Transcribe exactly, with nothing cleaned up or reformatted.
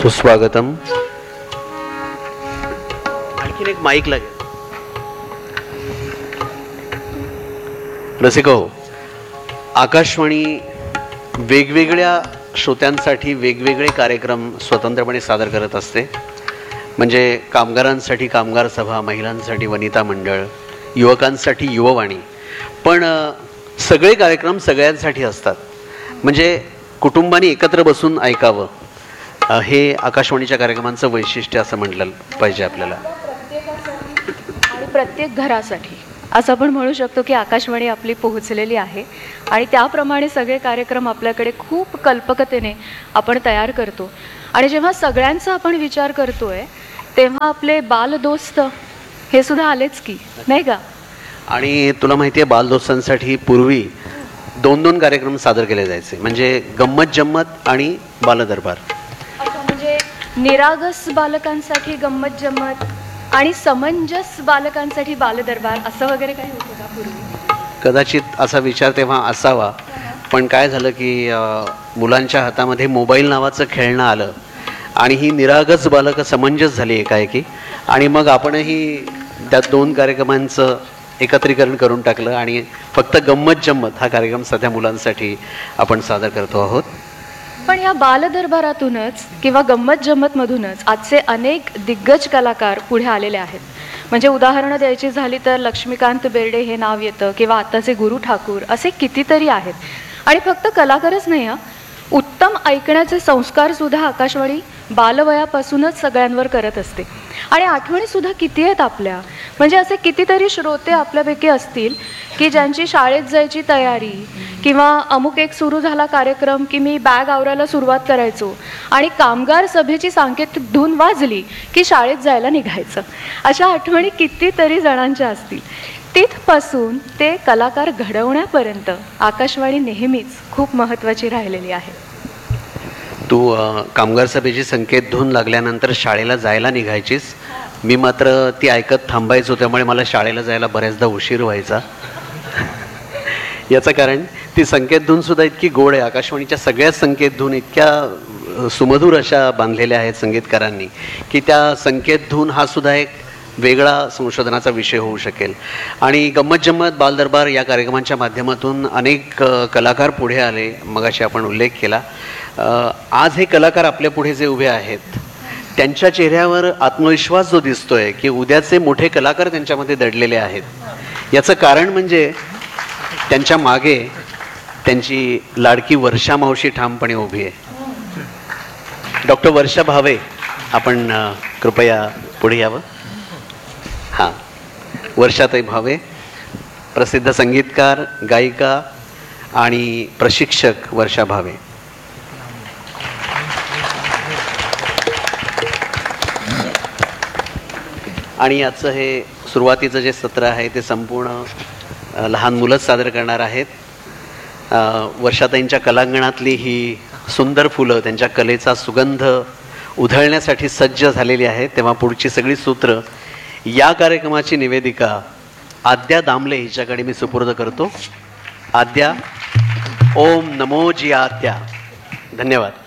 सुस्वागतम. आणखीन एक माईक लागेल. रसिको, आकाशवाणी वेगवेगळ्या श्रोत्यांसाठी वेगवेगळे कार्यक्रम स्वतंत्रपणे सादर करत असते. म्हणजे कामगारांसाठी कामगार सभा, महिलांसाठी वनिता मंडळ, युवकांसाठी युववाणी. पण सगळे कार्यक्रम सगळ्यांसाठी असतात. म्हणजे कुटुंबाने एकत्र बसून ऐकावं, हे आकाशवाणीच्या कार्यक्रमांचं वैशिष्ट्य असं म्हटलं पाहिजे आपल्याला. आणि प्रत्येक घरासाठी असं आपण म्हणू शकतो की आकाशवाणी आपली पोहोचलेली आहे. आणि त्याप्रमाणे सगळे कार्यक्रम आपल्याकडे खूप कल्पकतेने आपण तयार करतो. आणि जेव्हा सगळ्यांचा आपण विचार करतोय तेव्हा आपले बालदोस्त हे सुद्धा आलेच की, नाही का? आणि तुला माहिती आहे, बालदोस्तांसाठी पूर्वी दोन दोन कार्यक्रम सादर केले जायचे. म्हणजे गंमत जम्मत आणि बालदरबार. म्हणजे निरागस बालकांसाठी गंमत जम्मत आणि समंजस बालकांसाठी बालदरबार असं वगैरे काही होतं का पूर्वी? कदाचित असा विचार तेव्हा असावा. पण काय झालं की मुलांच्या हातामध्ये मोबाईल नावाचं खेळणं आलं आणि ही निरागस बालकं समंजस झाली एकाएकी. आणि मग आपणही त्या दोन कार्यक्रमांचं एकत्रीकरण करून टाकलं आणि फक्त गंमत जम्मत हा कार्यक्रम सध्या मुलांसाठी आपण सादर करतो आहोत. पण या बालदरबारातूनच किंवा गंमत जम्मतमधूनच आजचे अनेक दिग्गज कलाकार पुढे आलेले आहेत. म्हणजे उदाहरणं द्यायची झाली तर लक्ष्मीकांत बेर्डे हे नाव येतं, किंवा आत्ताचे गुरु ठाकूर, असे कितीतरी आहेत. आणि फक्त कलाकारच नाही, हा उत्तम ऐकण्याचे संस्कारसुद्धा आकाशवाणी बालवयापासूनच सगळ्यांवर करत असते. आणि आठवणीसुद्धा किती आहेत आपल्या. म्हणजे असे कितीतरी श्रोते आपल्यापैकी असतील की ज्यांची शाळेत जायची तयारी, किंवा अमुक एक सुरू झाला कार्यक्रम की मी बॅग आवरायला सुरुवात करायचो आणि कामगार सभेची सांकेत धून वाजली की शाळेत जायला निघायचं. अशा आठवणी कितीतरी जणांच्या असतील. तिथपासून ते कलाकार घडवण्यापर्यंत आकाशवाणी नेहमीच खूप महत्त्वाची राहिलेली आहे. तू कामगार सभेची संकेत धून लागल्यानंतर शाळेला जायला निघायचीस. मी मात्र ती ऐकत थांबायचो, त्यामुळे मला शाळेला जायला बऱ्याचदा उशीर व्हायचा. याचं कारण ती संकेत धून सुद्धा इतकी गोड आहे. आकाशवाणीच्या सगळ्याच संकेत धून इतक्या सुमधूर अशा बांधलेल्या आहेत संगीतकारांनी की त्या संकेत धून हा सुद्धा एक वेगळा संशोधनाचा विषय होऊ शकेल. आणि गंमत जम्मत, बालदरबार या कार्यक्रमांच्या माध्यमातून अनेक कलाकार पुढे आले. मगाशी आपण उल्लेख केला. आज हे कलाकार आपल्या पुढे जे उभे आहेत त्यांच्या चेहऱ्यावर आत्मविश्वास जो दिसतोय की उद्याचे मोठे कलाकार त्यांच्यामध्ये दडलेले आहेत. याचं कारण म्हणजे त्यांच्या मागे त्यांची लाडकी वर्षा मावशी ठामपणे उभी आहे. डॉक्टर वर्षा भावे, आपण कृपया पुढे यावं. हां, वर्षाताई भावे प्रसिद्ध संगीतकार, गायिका आणि प्रशिक्षक वर्षा भावे. आणि याचं हे सुरुवातीचं जे सत्र आहे ते संपूर्ण लहान मुलंच सादर करणार आहेत. वर्षाताईंच्या कलांगणातली ही सुंदर फुलं त्यांच्या कलेचा सुगंध उधळण्यासाठी सज्ज झालेली आहेत. तेव्हा पुढची सगळी सूत्र या कार्यक्रमाची निवेदिका आद्या दामले हिच्याकडे मी सुपूर्द करतो. आद्या, ओम नमो जी आद्या. धन्यवाद.